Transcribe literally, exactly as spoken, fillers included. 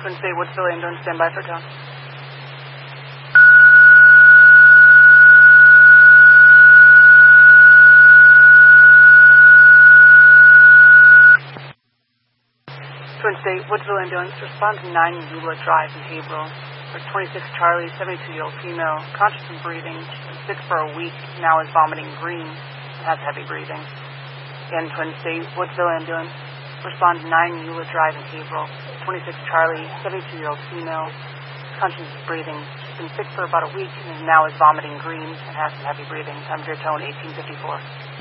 Twin State, Woodsville, ambulance, stand by for tone. Twin State, Woodsville ambulance, respond to nine Eula Drive in Haverhill. For twenty-six Charlie, seventy-two-year-old female, conscious and breathing, been sick for a week, now is vomiting green, and has heavy breathing. Again, Twin State, Woodsville ambulance, respond to nine Eula Drive in Haverhill. twenty-six Charlie, seventy-two-year-old female, conscious and breathing, been sick for about a week, and now is vomiting green, and has some heavy breathing. Time of your tone, eighteen fifty-four.